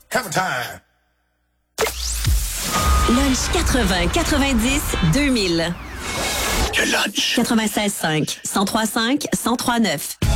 Have a time. Lunch 80, 90, 2000. Que lunch. 96.5, 103.5, 103.9.